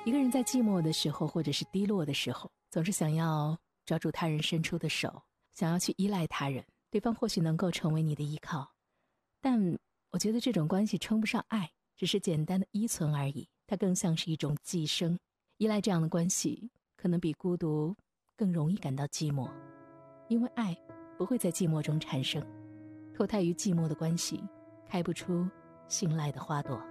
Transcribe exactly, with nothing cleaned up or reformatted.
一个人在寂寞的时候，或者是低落的时候，总是想要抓住他人伸出的手，想要去依赖他人，对方或许能够成为你的依靠，但我觉得这种关系称不上爱，只是简单的依存而已，它更像是一种寄生。依赖这样的关系，可能比孤独更容易感到寂寞，因为爱不会在寂寞中产生，脱胎于寂寞的关系，开不出信赖的花朵。